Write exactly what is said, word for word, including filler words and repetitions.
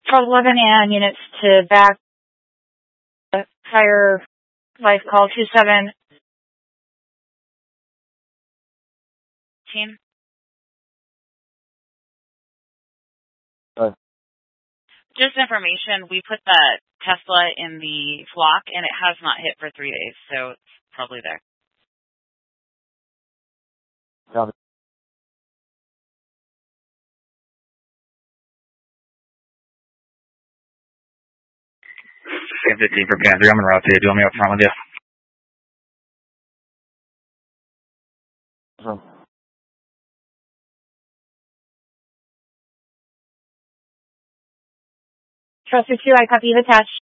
twelve eleven and units to back fire life call two seven. Team. Uh, Just information, we put the Tesla in the flock, and it has not hit for three days, so it's probably there. Got it. fifteen for Panther, I'm en route to you. Do you want me up front with you? So, Trusted two, I copy you attached.